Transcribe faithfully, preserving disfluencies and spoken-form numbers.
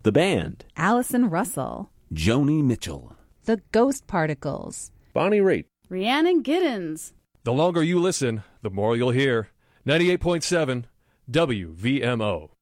The Band, Allison Russell, Joni Mitchell, The Ghost Particles, Bonnie Raitt, Rhiannon Giddens. The longer you listen, the more you'll hear. ninety-eight point seven W V M O.